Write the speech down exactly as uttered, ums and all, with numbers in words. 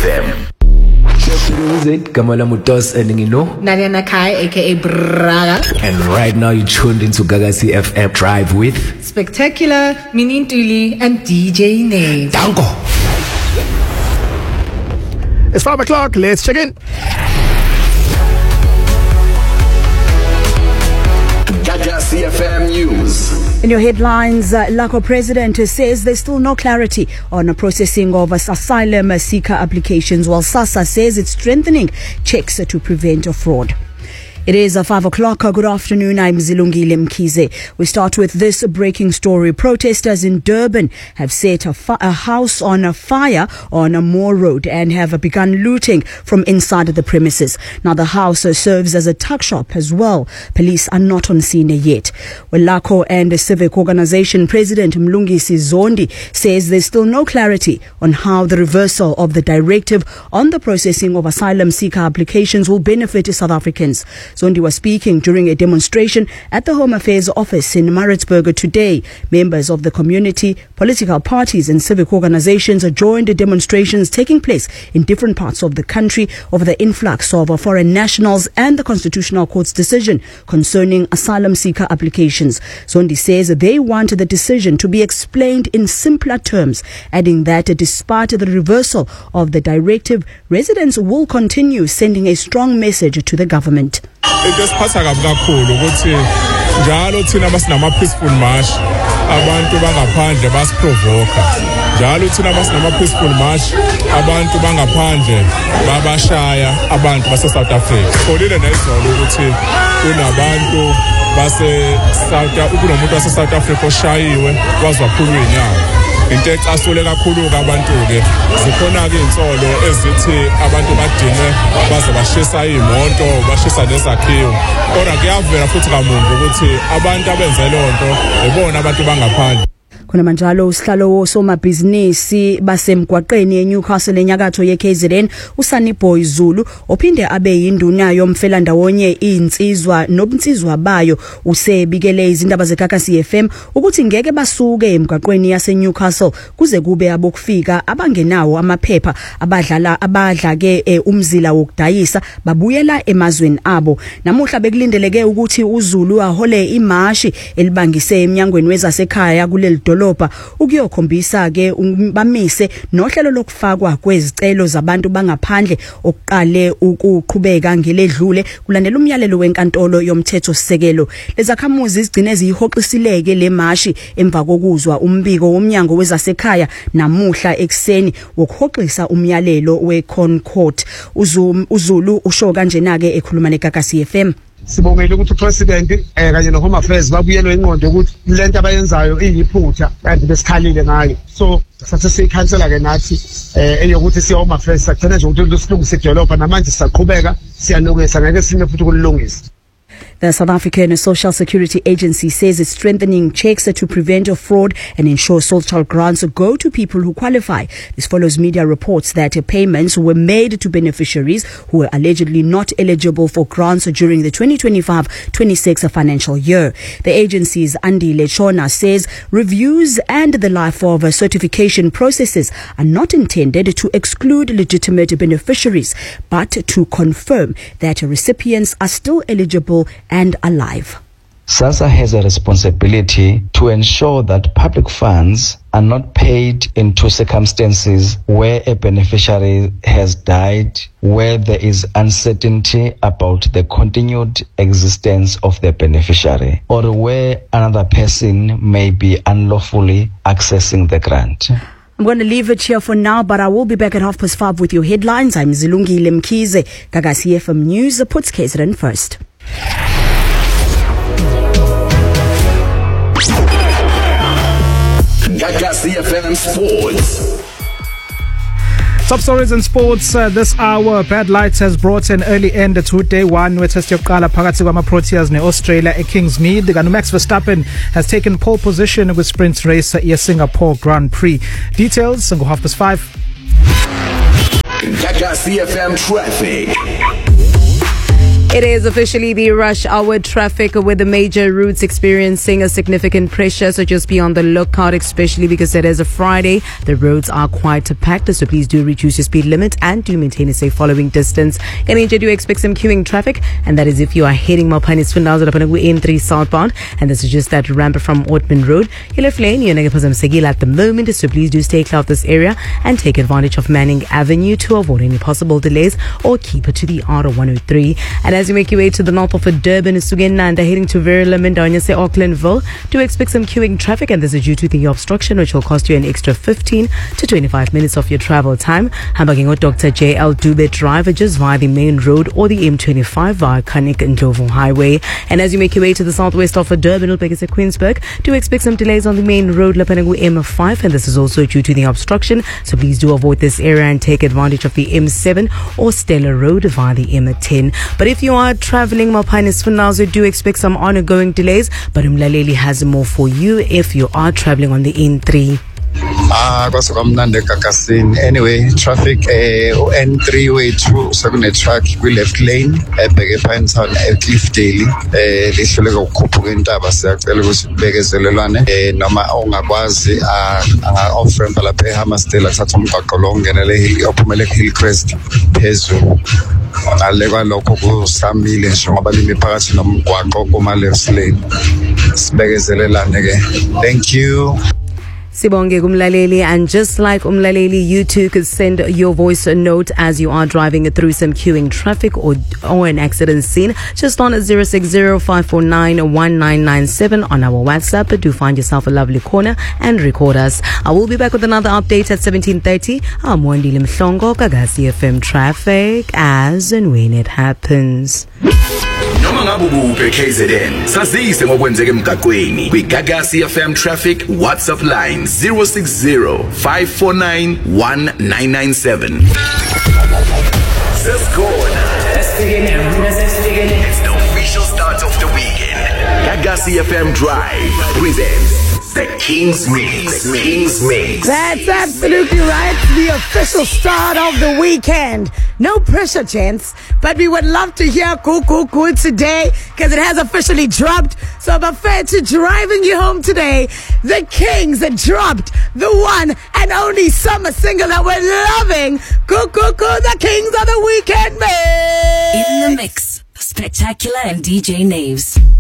M. Music, Kamala Mutos and Nino. Nadia Nakai, aka Braga. And right now you're tuned into Gagasi F M Drive with Spectacular, Minintuli, and D J Nate. Danko. It's five o'clock, let's check in. Gagasi F M News. In your headlines, uh, Lako President says there's still no clarity on the processing of asylum seeker applications, while SASSA says it's strengthening checks to prevent fraud. It is uh, five o'clock. Good afternoon. I'm Zilungile Mkize. We start with this breaking story. Protesters in Durban have set a, fi- a house on a fire on a Moore Road and have begun looting from inside the premises. Now, the house uh, serves as a tuck shop as well. Police are not on scene yet. Well, Lako and the civic organization President Mlungisi Zondi says there's still no clarity on how the reversal of the directive on the processing of asylum seeker applications will benefit South Africans. Zondi was speaking during a demonstration at the Home Affairs Office in Maritzburg today. Members of the community, political parties and civic organizations joined the demonstrations taking place in different parts of the country over the influx of foreign nationals and the Constitutional Court's decision concerning asylum seeker applications. Zondi says they want the decision to be explained in simpler terms, adding that despite the reversal of the directive, residents will continue sending a strong message to the government. Into esiphatha kabi kakhulu ukuthi njalo thina basinama peaceful march abantu bangaphandle basiprovoka njalo thina basinama peaceful march abantu bangaphandle babashaya abantu base South Africa kolile nezolo ukuthi kunabantu base South ukunomuntu wase South Africa oshayiwe wazwaphulwa inyawo into ecasule kakhulu kabantu ke zikhona ke insolo ezithi abantu badine baze bashisa imoto bashisa nezakhiwo kodwa kuyavela futhi kamuntu ukuthi abantu abenze lonto ebona abantu bangaphandle. Khona manjalo usihlalo wosomabhizinisi basemgwaqeni eNewcastle enyakatho yeK Z N uSunny Boy Zulu ophinde abe yinduna yomfela ndawonye insizwa nobuntsizwa bayo usebikele izindaba zeGagasi F M ukuthi ngeke basuke emgwaqeni yaseNewcastle kuze kube abokufika abangenawo amaphepha abadlala abadla ke e, umzila wokudayisa babuyela emazweni abo. Namuhla bekulindeleke ukuthi uZulu ahole imashi elibangise eminyangweni wezasekhaya kuleli dolobha ukuyokhombisa ke bamise nohlelo lokufakwa kwezicelo zabantu bangaphandle okuqale ukuqhubeka ngeledlule kulandela umyalelo wenkantolo yomthetho sisekelo. Lezakhamuzi zigcine ziyihoqisileke le mashi emva kokuzwa umbiko womnyango wezasekhaya namuhla ekseni wokuhoqisa umyalelo weConcord. uZulu usho kanjena ke ekhuluma neGagasi F M. Sibongela ukuthi uPresident eh kanye no Home Affairs babuyelwe ingqondo ukuthi lento abayenzayo iyiphutha kanti besikhalile ngayo. So sathi siyikhansela ke nathi eh eyokuthi siya Home Affairs sathena nje ukuthi silungise idolobha namanje sisaqhubeka siyanokesa ngeke sime futhi kulungisa. The South African Social Security Agency says it's strengthening checks to prevent fraud and ensure social grants go to people who qualify. This follows media reports that payments were made to beneficiaries who were allegedly not eligible for grants during the twenty twenty-five twenty-six financial year. The agency's Andy Lechona says reviews and the life of certification processes are not intended to exclude legitimate beneficiaries, but to confirm that recipients are still eligible and alive. SASSA has a responsibility to ensure that public funds are not paid into circumstances where a beneficiary has died, where there is uncertainty about the continued existence of the beneficiary, or where another person may be unlawfully accessing the grant. I'm going to leave it here for now, but I will be back at half past five with your headlines. I'm Zilungile Mkize. Gagasi F M News puts K Z N first. Gagasi F M Sports. Top stories in sports uh, this hour. Bad Lights has brought an early end to day one wetest yokuqala phakathi kwama-Proteas ne-Australia eKingsmead. Kanti Max Verstappen has taken pole position with sprint race at Singapore Grand Prix. Details go half past five. Gagasi F M traffic. It is officially the rush hour traffic with the major routes experiencing a significant pressure. So just be on the lookout, especially because it is a Friday. The roads are quite packed. So please do reduce your speed limit and do maintain a safe following distance. And do expect some queuing traffic. And that is if you are heading Mopani Sfundazo N three southbound. And this is just that ramp from Ortman Road. Your left lane, you're at the moment. So please do stay clear of this area and take advantage of Manning Avenue to avoid any possible delays or keep it to the R one oh three. And as you make your way to the north of Durban, Sugenanda, heading to Verulam, Donya, say Aucklandville, do expect some queuing traffic, and this is due to the obstruction, which will cost you an extra fifteen to twenty-five minutes of your travel time. Hamburging with Doctor J L Dube Drive just via the main road or the M twenty-five via Kanik and Ndlovu Highway. And as you make your way to the southwest of Durban, Ulbekis Queensburg, do expect some delays on the main road, Lapanangu M five, and this is also due to the obstruction. So please do avoid this area and take advantage of the M seven or Stella Road via the M ten. But if you are traveling Mopani Sfundazo, do expect some ongoing delays, but Umlaleli has more for you if you are traveling on the N three. Ah, kwasikwamnandi eGagasini. Anyway, traffic eh N three wethu sekune truck kwi left lane ebheke Pinetown eCliffdale eh lihluleka ukukhuphuka intaba. Siyacela ukuthi ubekezelelwane eh noma ongakwazi anga off ramp lapha eHammersdale athatha umgaqo lo ngenele hill ophumele Hillcrest phezulu. Ngale kwalokho kusamile nje ngoba limi phakathi nomgwaqo kuma left lane. Sibekezelelane ke. Thank you. Sibonge kumlaleli, and just like umlaleli, you too could send your voice note as you are driving through some queuing traffic or or an accident scene. Just on zero six zero five four nine one nine nine seven on our WhatsApp. Do find yourself a lovely corner and record us. I will be back with another update at seventeen thirty. I'm Wandile Mhlongo, Gagasi F M traffic as and when it happens. Noma ngabe ukuphi K Z N, sazise ngokwenzeka emgaqweni. Kwi-Gagasi F M traffic WhatsApp line zero six zero five four nine one nine nine seven. Seskhona. It's the official start of the weekend. Gagasi F M Drive presents the King's Mix. King's Mix. That's absolutely right. The official start of the weekend. No pressure, gents, but we would love to hear Cool Cool Cool today because it has officially dropped. So I'm fair to driving you home today. The Kings dropped the one and only summer single that we're loving. Cool Cool Cool, the Kings of the weekend, man. In the mix, Spectacular and D J Naves.